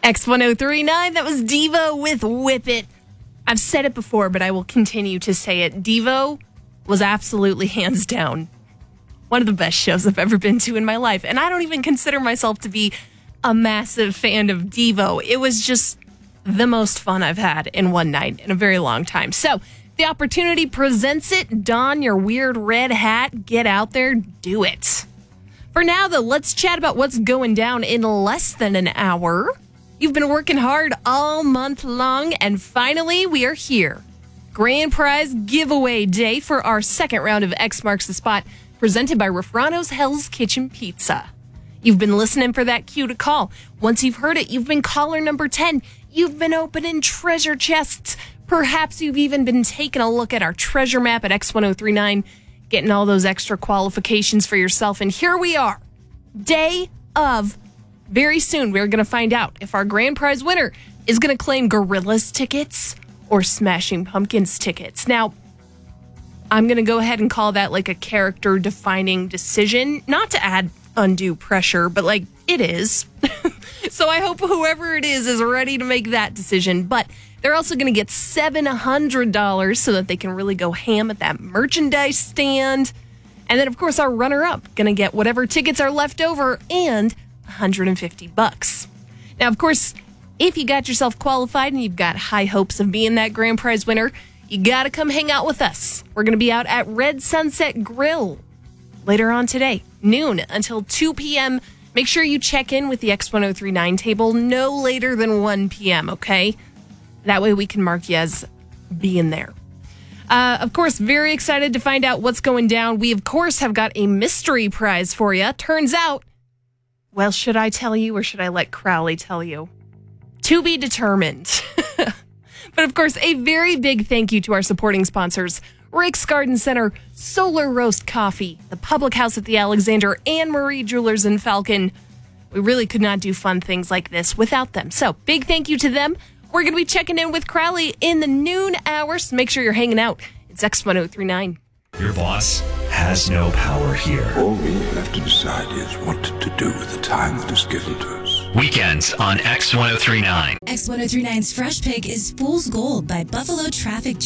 X1039, that was Devo with Whip It. I've said it before, but I will continue to say it. Devo was absolutely hands down one of the best shows I've ever been to in my life. And I don't even consider myself to be a massive fan of Devo. It was just the most fun I've had in one night in a very long time. So the opportunity presents it. Don your weird red hat. Get out there. Do it. For now, though, let's chat about what's going down in less than an hour. You've been working hard all month long, and finally, we are here. Grand prize giveaway day for our second round of X Marks the Spot, presented by Rafrano's Hell's Kitchen Pizza. You've been listening for that cue to call. Once you've heard it, you've been caller number 10. You've been opening treasure chests. Perhaps you've even been taking a look at our treasure map at X1039, getting all those extra qualifications for yourself. And here we are, day of. Very soon, we're going to find out if our grand prize winner is going to claim Gorillaz tickets or Smashing Pumpkins tickets. Now, I'm going to go ahead and call that like a character-defining decision, not to add undue pressure, but like it is. So I hope whoever it is ready to make that decision. But they're also going to get $700 so that they can really go ham at that merchandise stand. And then, of course, our runner-up going to get whatever tickets are left over and $150. Now, of course, if you got yourself qualified and you've got high hopes of being that grand prize winner, you got to come hang out with us. We're going to be out at Red Sunset Grill later on today, noon until 2 p.m. Make sure you check in with the X1039 table no later than 1 p.m., okay? That way we can mark you as being there. Of course, very excited to find out what's going down. We, of course, have got a mystery prize for you. Turns out, well, should I tell you or should I let Crowley tell you? To be determined. But of course, a very big thank you to our supporting sponsors, Rick's Garden Center, Solar Roast Coffee, the Public House at the Alexander, and Marie Jewelers in Falcon. We really could not do fun things like this without them. So big thank you to them. We're going to be checking in with Crowley in the noon hour, so make sure you're hanging out. It's X1039. Your boss has no power here. All we have to decide is what to do with the time that is given to us. Weekends on X1039. X1039's Fresh Pick is Fool's Gold by Buffalo Traffic Jam.